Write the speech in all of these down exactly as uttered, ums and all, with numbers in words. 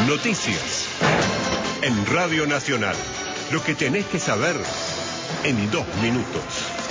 Noticias. En Radio Nacional. Lo que tenés que saber en dos minutos.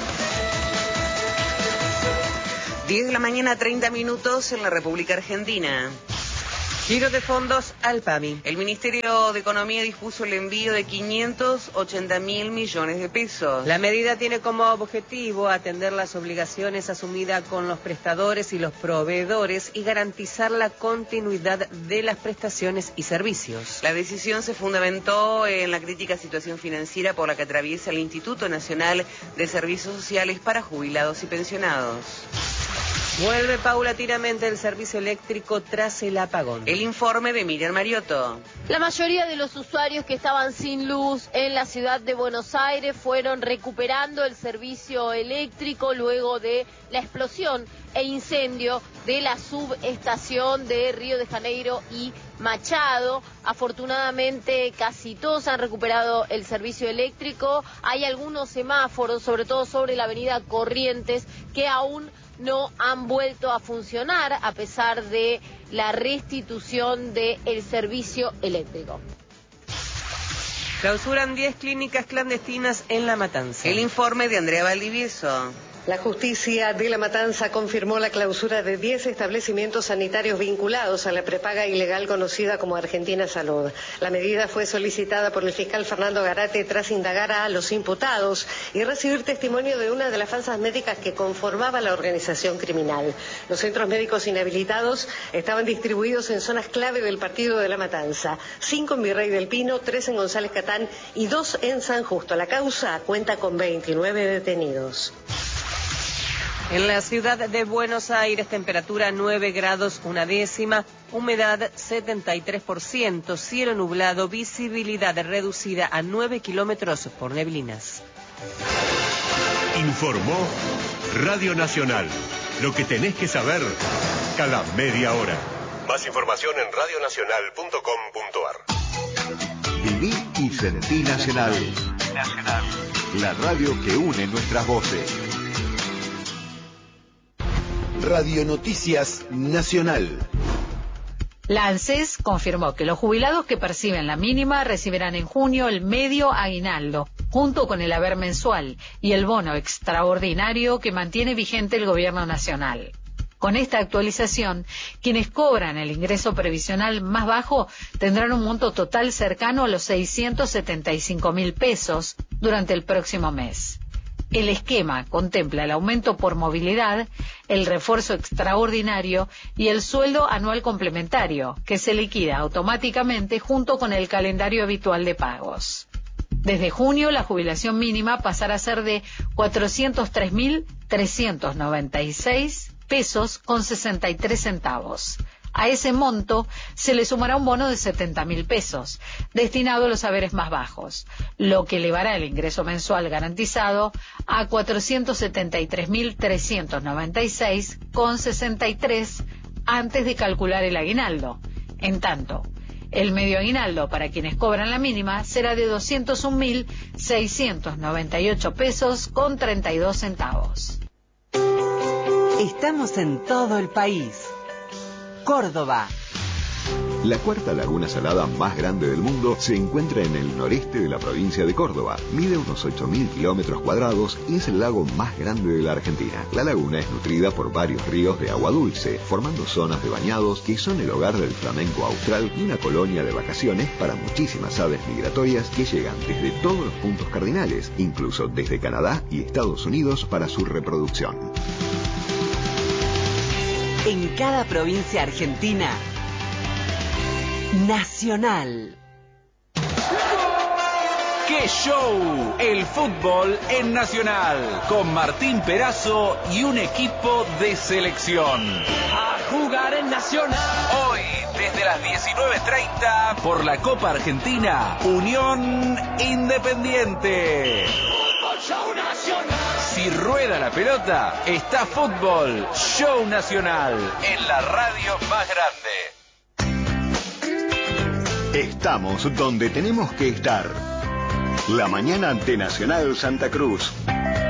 diez de la mañana, treinta minutos en la República Argentina. Giro de fondos al PAMI. El Ministerio de Economía dispuso el envío de quinientos ochenta mil millones de pesos. La medida tiene como objetivo atender las obligaciones asumidas con los prestadores y los proveedores y garantizar la continuidad de las prestaciones y servicios. La decisión se fundamentó en la crítica situación financiera por la que atraviesa el Instituto Nacional de Servicios Sociales para Jubilados y Pensionados. Vuelve paulatinamente el servicio eléctrico tras el apagón. El informe de Miriam Mariotto. La mayoría de los usuarios que estaban sin luz en la ciudad de Buenos Aires fueron recuperando el servicio eléctrico luego de la explosión e incendio de la subestación de Río de Janeiro y Machado. Afortunadamente casi todos han recuperado el servicio eléctrico. Hay algunos semáforos, sobre todo sobre la avenida Corrientes, que aún no han vuelto a funcionar a pesar de la restitución del servicio eléctrico. Clausuran diez clínicas clandestinas en La Matanza. El informe de Andrea Valdivieso. La justicia de La Matanza confirmó la clausura de diez establecimientos sanitarios vinculados a la prepaga ilegal conocida como Argentina Salud. La medida fue solicitada por el fiscal Fernando Garate tras indagar a los imputados y recibir testimonio de una de las falsas médicas que conformaba la organización criminal. Los centros médicos inhabilitados estaban distribuidos en zonas clave del partido de La Matanza. Cinco en Virrey del Pino, tres en González Catán y dos en San Justo. La causa cuenta con veintinueve detenidos. En la ciudad de Buenos Aires, temperatura nueve grados una décima, humedad setenta y tres por ciento, cielo nublado, visibilidad reducida a nueve kilómetros por neblinas. Informó Radio Nacional. Lo que tenés que saber cada media hora. Más información en radio nacional punto com punto ar. Viví y sentí Nacional. Nacional. La radio que une nuestras voces. Radio Noticias Nacional. La ANSES confirmó que los jubilados que perciben la mínima recibirán en junio el medio aguinaldo, junto con el haber mensual y el bono extraordinario que mantiene vigente el Gobierno Nacional. Con esta actualización, quienes cobran el ingreso previsional más bajo tendrán un monto total cercano a los seiscientos setenta y cinco mil pesos durante el próximo mes. El esquema contempla el aumento por movilidad, el refuerzo extraordinario y el sueldo anual complementario, que se liquida automáticamente junto con el calendario habitual de pagos. Desde junio, la jubilación mínima pasará a ser de cuatrocientos tres mil trescientos noventa y seis pesos con sesenta y tres centavos. A ese monto se le sumará un bono de setenta mil pesos, destinado a los haberes más bajos, lo que elevará el ingreso mensual garantizado a cuatrocientos setenta y tres mil trescientos noventa y seis con sesenta y tres antes de calcular el aguinaldo. En tanto, el medio aguinaldo para quienes cobran la mínima será de doscientos un mil seiscientos noventa y ocho pesos con treinta y dos centavos. Estamos en todo el país. Córdoba. La cuarta laguna salada más grande del mundo se encuentra en el noreste de la provincia de Córdoba. Mide unos ocho mil kilómetros cuadrados y es el lago más grande de la Argentina. La laguna es nutrida por varios ríos de agua dulce, formando zonas de bañados que son el hogar del flamenco austral y una colonia de vacaciones para muchísimas aves migratorias que llegan desde todos los puntos cardinales, incluso desde Canadá y Estados Unidos para su reproducción. En cada provincia argentina, Nacional. ¡Qué show! El fútbol en Nacional, con Martín Perazo y un equipo de selección. A jugar en Nacional. Hoy, desde las diecinueve treinta, por la Copa Argentina, Unión Independiente. Fútbol Show Nacional. Si rueda la pelota, está Fútbol Show Nacional, en la radio más grande. Estamos donde tenemos que estar. La mañana de Nacional Santa Cruz.